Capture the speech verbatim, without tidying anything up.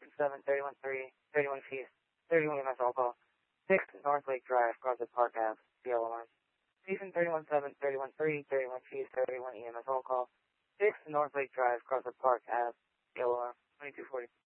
seven, thirty-one three, thirty-one feet, thirty-one E M S all call. six North Lake Drive, Croswood Park Ave, yellow line. Station thirty-one seven, thirty-one three, thirty-one feet, thirty-one E M S all call. six North Lake Drive, Croswood Park Ave, yellow line, twenty-two forty.